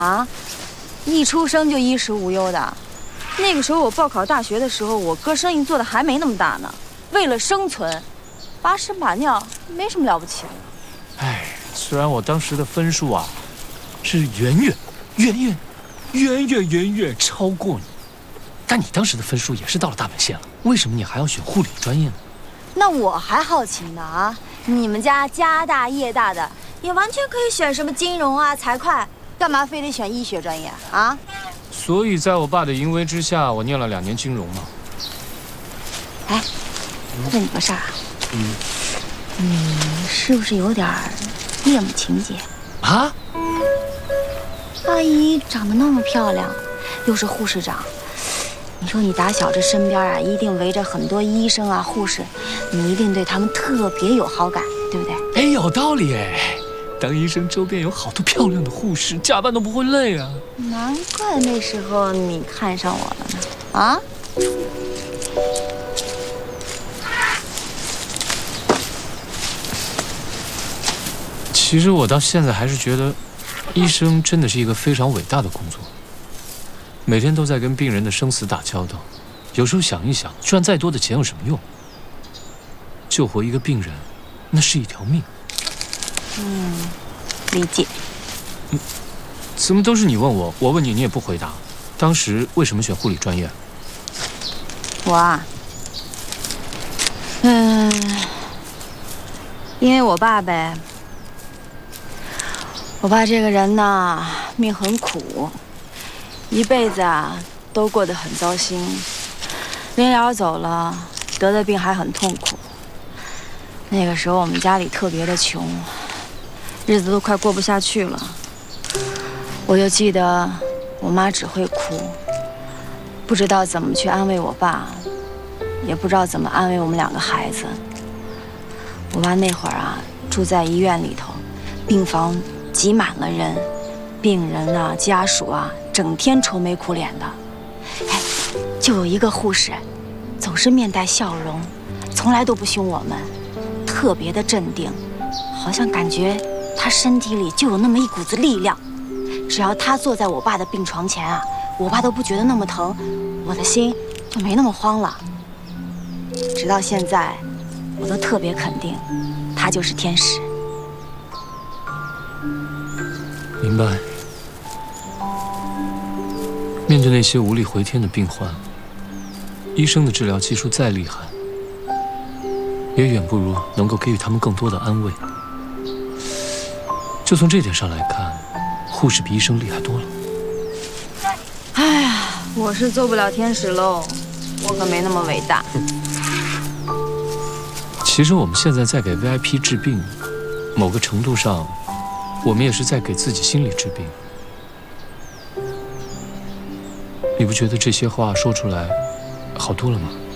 啊，一出生就衣食无忧的。那个时候我报考大学的时候，我哥生意做的还没那么大呢。为了生存，把屎把尿没什么了不起的。 哎，虽然我当时的分数啊，是远远超过你，但你当时的分数也是到了大本线了。为什么你还要选护理专业呢？ 那我还好奇呢啊！你们家家大业大的，也完全可以选什么金融啊、财会，干嘛非得选医学专业啊？ 所以在我爸的淫威之下，我念了2年金融嘛。 哎，问你个事儿啊，你是不是有点恋母情节啊？ 阿姨长得那么漂亮，又是护士长，你说你打小这身边啊，一定围着很多医生啊、护士，你一定对他们特别有好感，对不对？ 哎，有道理哎。当医生周边有好多漂亮的护士，加班都不会累啊。 难怪那时候你看上我了呢。啊？ 其实我到现在还是觉得，医生真的是一个非常伟大的工作。每天都在跟病人的生死打交道，有时候想一想，赚再多的钱有什么用？救活一个病人，那是一条命。 理解。 怎么都是你问我，我问你，你也不回答。当时为什么选护理专业？ 我啊，因为我爸呗。我爸这个人呢，命很苦，一辈子啊都过得很糟心。临了走了，得的病还很痛苦。那个时候我们家里特别的穷，日子都快过不下去了。我就记得我妈只会哭，不知道怎么去安慰我爸，也不知道怎么安慰我们2个孩子。我爸那会儿啊住在医院里头，病房挤满了人，病人啊家属啊整天愁眉苦脸的。哎，就有一个护士，总是面带笑容，从来都不凶我们，特别的镇定，好像感觉她身体里就有那么一股子力量。只要她坐在我爸的病床前啊，我爸都不觉得那么疼，我的心就没那么慌了。直到现在，我都特别肯定，她就是天使。 明白。面对那些无力回天的病患，医生的治疗技术再厉害，也远不如能够给予他们更多的安慰。就从这点上来看，护士比医生厉害多了。 哎呀，我是做不了天使喽，我可没那么伟大。 其实我们现在在给 VIP 治病，某个程度上，我们也是在给自己心理治病。你不觉得这些话说出来好多了吗？